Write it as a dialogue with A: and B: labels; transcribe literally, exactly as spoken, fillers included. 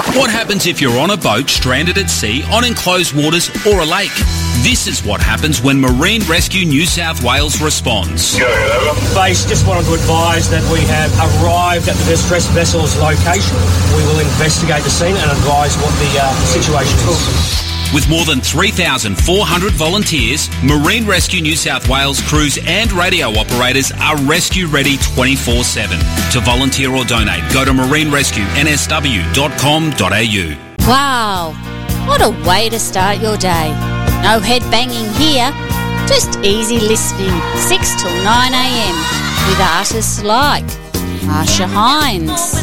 A: What happens if you're on a boat stranded at sea on enclosed waters or a lake? This is what happens when Marine Rescue New South Wales responds.
B: Base just wanted to advise that we have arrived at the distressed vessel's location. We will investigate the scene and advise what the uh, situation is.
A: With more than three thousand four hundred volunteers, Marine Rescue New South Wales crews and radio operators are rescue ready twenty-four seven. To volunteer or donate, go to marine rescue n s w dot com dot a u.
C: Wow, what a way to start your day. No head banging here, just easy listening, six till nine a m with artists like Marsha Hines,